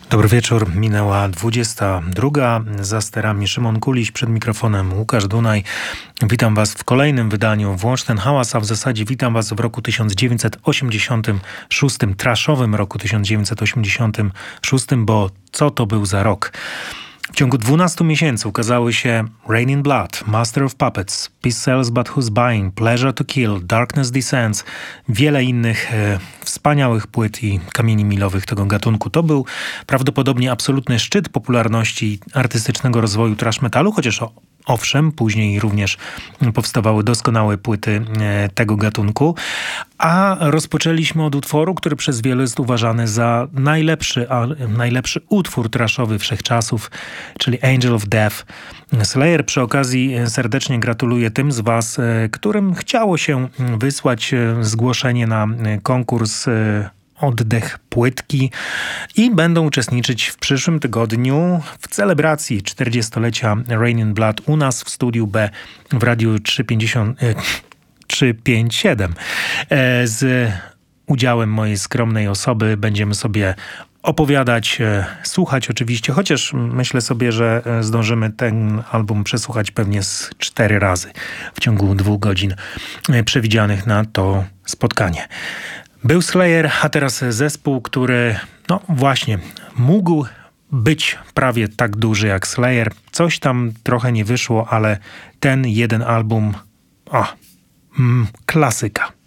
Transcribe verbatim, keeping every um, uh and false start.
Dobry wieczór, minęła dwudziesta druga. Za sterami Szymon Kuliś, przed mikrofonem Łukasz Dunaj. Witam Was w kolejnym wydaniu Włącz ten hałas, a w zasadzie witam Was w roku tysiąc dziewięćset osiemdziesiątym szóstym, trashowym roku tysiąc dziewięćset osiemdziesiątym szóstym, bo co to był za rok? W ciągu dwunastu miesięcy ukazały się Rain in Blood, Master of Puppets, Peace Sells But Who's Buying, Pleasure to Kill, Darkness Descends, wiele innych e, wspaniałych płyt i kamieni milowych tego gatunku. To był prawdopodobnie absolutny szczyt popularności artystycznego rozwoju thrash metalu, chociaż o, owszem, później również powstawały doskonałe płyty e, tego gatunku. A rozpoczęliśmy od utworu, który przez wielu jest uważany za najlepszy, a, najlepszy utwór thrashowy wszechczasów, czyli Angel of Death. Slayer przy okazji serdecznie gratuluje tym z Was, którym chciało się wysłać zgłoszenie na konkurs Oddech Płytki i będą uczestniczyć w przyszłym tygodniu w celebracji czterdziestolecia Rain in Blood u nas w studiu B w Radiu trzysta pięćdziesiąt, trzysta pięćdziesiąt siedem. Z udziałem mojej skromnej osoby będziemy sobie opowiadać, słuchać oczywiście, chociaż myślę sobie, że zdążymy ten album przesłuchać pewnie z cztery razy w ciągu dwóch godzin przewidzianych na to spotkanie. Był Slayer, a teraz zespół, który no właśnie mógł być prawie tak duży jak Slayer. Coś tam trochę nie wyszło, ale ten jeden album, o, mm, klasyka.